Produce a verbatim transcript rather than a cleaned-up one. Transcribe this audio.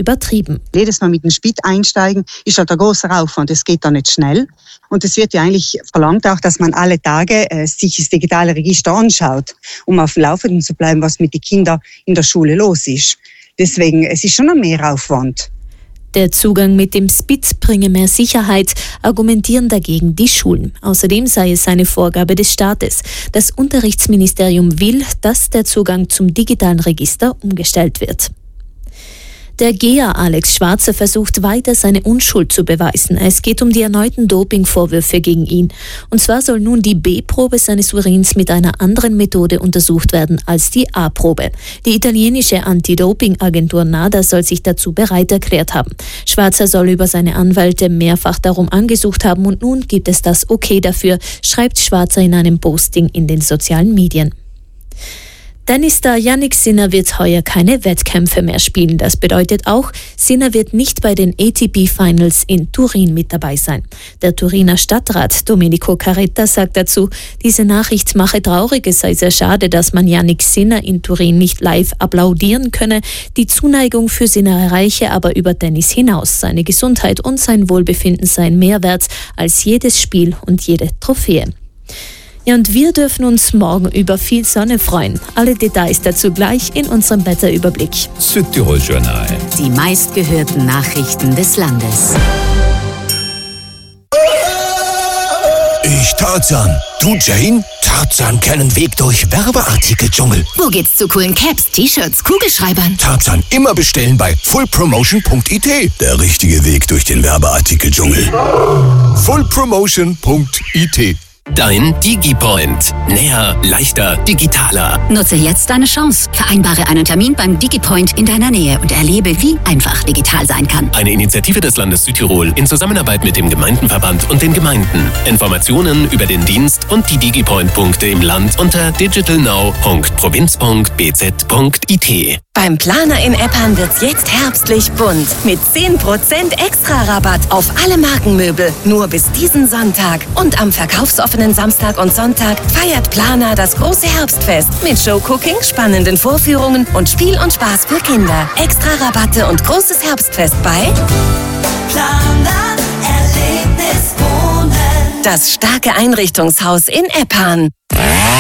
übertrieben. Jedes Mal mit dem Spit einsteigen ist halt ein großer Aufwand. Es geht da nicht schnell. Und es wird ja eigentlich verlangt auch, dass man alle Tage äh, sich das digitale Register anschaut, um auf dem Laufenden zu bleiben, was mit den Kindern in der Schule los ist. Deswegen, es ist schon ein Mehraufwand. Der Zugang mit dem Spit bringe mehr Sicherheit, argumentieren dagegen die Schulen. Außerdem sei es eine Vorgabe des Staates. Das Unterrichtsministerium will, dass der Zugang zum digitalen Register umgestellt wird. Der Geher Alex Schwarzer versucht weiter seine Unschuld zu beweisen. Es geht um die erneuten Dopingvorwürfe gegen ihn. Und zwar soll nun die B-Probe seines Urins mit einer anderen Methode untersucht werden als die A-Probe. Die italienische Anti-Doping-Agentur NADA soll sich dazu bereit erklärt haben. Schwarzer soll über seine Anwälte mehrfach darum angesucht haben und nun gibt es das Okay dafür, schreibt Schwarzer in einem Posting in den sozialen Medien. Tennisstar Jannik Sinner wird heuer keine Wettkämpfe mehr spielen. Das bedeutet auch, Sinner wird nicht bei den A T P Finals in Turin mit dabei sein. Der Turiner Stadtrat Domenico Carretta sagt dazu, diese Nachricht mache traurig, es sei sehr schade, dass man Jannik Sinner in Turin nicht live applaudieren könne. Die Zuneigung für Sinner erreiche aber über Tennis hinaus. Seine Gesundheit und sein Wohlbefinden seien mehr wert als jedes Spiel und jede Trophäe. Ja, und wir dürfen uns morgen über viel Sonne freuen. Alle Details dazu gleich in unserem Wetterüberblick. Südtirol Journal. Die meistgehörten Nachrichten des Landes. Ich Tarzan. Du Jane? Tarzan kennen Weg durch Werbeartikeldschungel. Wo geht's zu coolen Caps, T-Shirts, Kugelschreibern? Tarzan immer bestellen bei full promotion punkt I T. Der richtige Weg durch den Werbeartikeldschungel. full promotion punkt I T. Dein DigiPoint. Näher, leichter, digitaler. Nutze jetzt deine Chance. Vereinbare einen Termin beim DigiPoint in deiner Nähe und erlebe, wie einfach digital sein kann. Eine Initiative des Landes Südtirol in Zusammenarbeit mit dem Gemeindenverband und den Gemeinden. Informationen über den Dienst und die DigiPoint-Punkte im Land unter digitalnow punkt provinz punkt b z punkt I T. Beim Planer in Eppan wird's jetzt herbstlich bunt. Mit zehn Prozent Extra-Rabatt auf alle Markenmöbel. Nur bis diesen Sonntag. Und am verkaufsoffenen Samstag und Sonntag feiert Planer das große Herbstfest. Mit Showcooking, spannenden Vorführungen und Spiel und Spaß für Kinder. Extra-Rabatte und großes Herbstfest bei Planer Erlebnis Wohnen. Das starke Einrichtungshaus in Eppan.